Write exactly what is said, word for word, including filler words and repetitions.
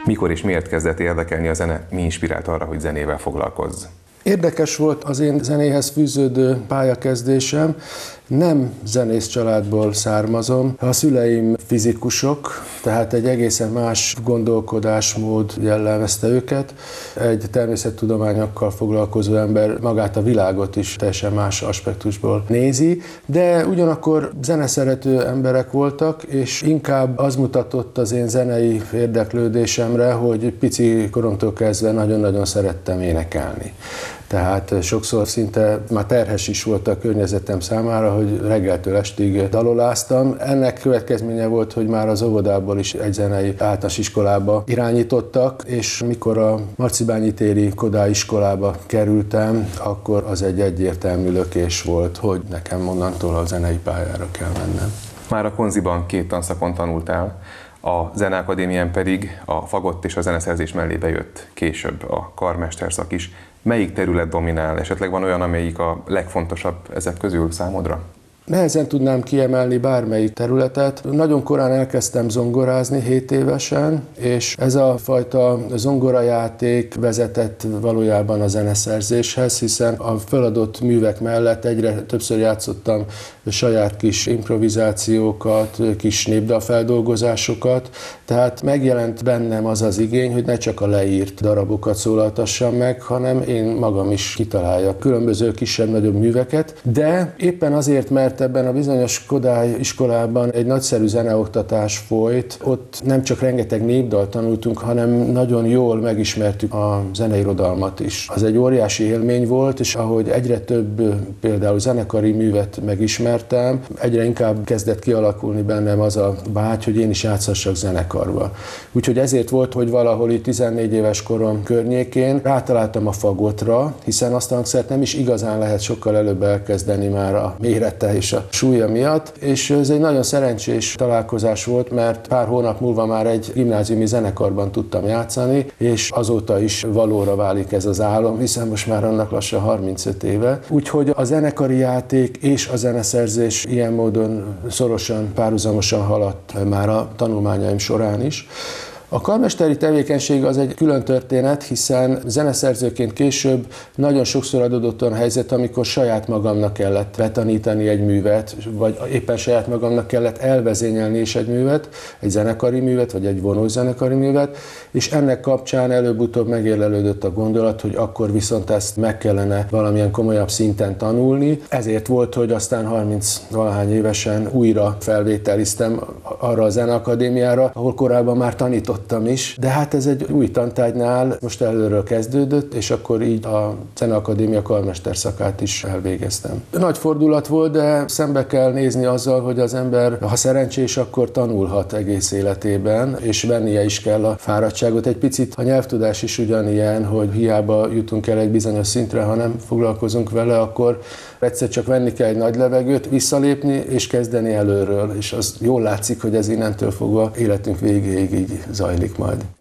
Mikor és miért kezdett érdekelni a zene, mi inspirált arra, hogy zenével foglalkozz? Érdekes volt az én zenéhez fűződő pályakezdésem. Nem zenész családból származom. A szüleim fizikusok, tehát egy egészen más gondolkodásmód jellemezte őket. Egy természettudományokkal foglalkozó ember magát a világot is teljesen más aspektusból nézi, de ugyanakkor zeneszerető emberek voltak, és inkább az mutatott az én zenei érdeklődésemre, hogy pici koromtól kezdve nagyon-nagyon szerettem énekelni. Tehát sokszor szinte már terhes is volt a környezetem számára, hogy reggeltől estig daloláztam. Ennek következménye volt, hogy már az óvodából is egy zenei általános iskolába irányítottak, és mikor a Marcibányi téri Kodály iskolába kerültem, akkor az egy egyértelmű lökés volt, hogy nekem onnantól a zenei pályára kell mennem. Már a konziban két tanszakon tanultál, a Zeneakadémián pedig a fagott és a zeneszerzés mellé bejött később a karmesterszak is. Melyik terület dominál? Esetleg van olyan, amelyik a legfontosabb ezek közül számodra? Nehezen tudnám kiemelni bármelyik területet. Nagyon korán elkezdtem zongorázni, hét évesen, és ez a fajta zongorajáték vezetett valójában a zeneszerzéshez, hiszen a feladott művek mellett egyre többször játszottam saját kis improvizációkat, kis népdalfeldolgozásokat, tehát megjelent bennem az az igény, hogy ne csak a leírt darabokat szólaltassam meg, hanem én magam is kitaláljak különböző kisebb-nagyobb műveket, de éppen azért, mert ebben a bizonyos Kodály iskolában egy nagyszerű zeneoktatás folyt, ott nem csak rengeteg népdalt tanultunk, hanem nagyon jól megismertük a zeneirodalmat is. Az egy óriási élmény volt, és ahogy egyre több például zenekari művet megismertem, egyre inkább kezdett kialakulni bennem az a vágy, hogy én is játszhassak zenekarba. Úgyhogy ezért volt, hogy valahol itt tizennégy éves korom környékén rátaláltam a fagotra, hiszen azt a hangszert nem is igazán lehet sokkal előbb elkezdeni már a mérete és a súlya miatt, és ez egy nagyon szerencsés találkozás volt, mert pár hónap múlva már egy gimnáziumi zenekarban tudtam játszani, és azóta is valóra válik ez az álom, hiszen most már annak lassan harmincöt éve. Úgyhogy a zenekari játék és a zeneszerzés ilyen módon szorosan, párhuzamosan haladt már a tanulmányaim során is. A karmesteri tevékenység az egy külön történet, hiszen zeneszerzőként később nagyon sokszor adódott olyan helyzet, amikor saját magamnak kellett betanítani egy művet, vagy éppen saját magamnak kellett elvezényelni is egy művet, egy zenekari művet, vagy egy vonós zenekari művet, és ennek kapcsán előbb-utóbb megérlelődött a gondolat, hogy akkor viszont ezt meg kellene valamilyen komolyabb szinten tanulni. Ezért volt, hogy aztán harminc-valahány évesen újra felvételiztem arra a Zeneakadémiára, ahol korábban már tanított is, de hát ez egy új tantárgynál most előről kezdődött, és akkor így a Zeneakadémia karmesterszakát is elvégeztem. Nagy fordulat volt, de szembe kell nézni azzal, hogy az ember, ha szerencsés, akkor tanulhat egész életében, és vennie is kell a fáradtságot. Egy picit a nyelvtudás is ugyanilyen, hogy hiába jutunk el egy bizonyos szintre, ha nem foglalkozunk vele, akkor egyszer csak venni kell egy nagy levegőt, visszalépni és kezdeni előről, és az jól látszik, hogy ez innentől fogva életünk végéig így zajlik majd.